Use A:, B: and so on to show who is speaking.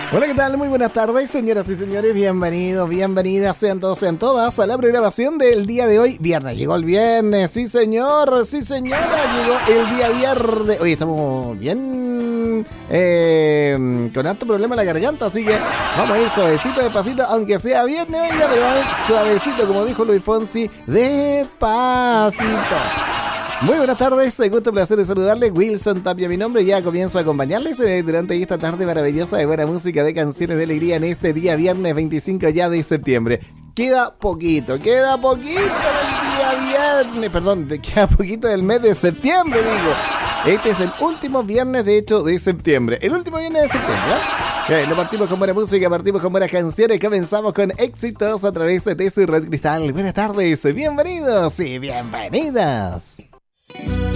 A: Hola, ¿qué tal? Muy buenas tardes, señoras y señores. Bienvenidos, bienvenidas, sean todos, sean todas a la programación del día de hoy. Viernes, llegó el viernes, sí señor, sí señora, llegó el día viernes. Oye, estamos bien con harto problema en la garganta, así que vamos a ir suavecito, despacito, aunque sea viernes, oiga, pero vamos a ir suavecito, como dijo Luis Fonsi, despacito. Muy buenas tardes, gusto, placer de saludarles. Wilson Tapia, mi nombre, ya comienzo a acompañarles durante esta tarde maravillosa de buena música, de canciones de alegría en este día viernes 25 ya de septiembre. Queda poquito del día viernes, queda poquito del mes de septiembre, digo. Este es el último viernes, de hecho, de septiembre. El último viernes de septiembre, ¿eh? Lo partimos con buena música, partimos con buenas canciones, comenzamos con éxitos a través de su Red Cristal. Buenas tardes, bienvenidos y bienvenidas.